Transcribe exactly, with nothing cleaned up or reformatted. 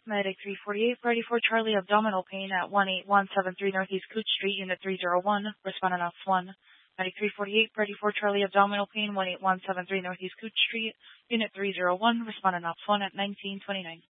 Medic three forty-eight, Party for Charlie, abdominal pain at one eight one seven three Northeast Cooch Street, Unit three oh one, respondent ops one. Medic three forty-eight, Party for Charlie, abdominal pain, one eight one seven three Northeast Cooch Street, Unit three oh one, respondent ops one at nineteen twenty-nine.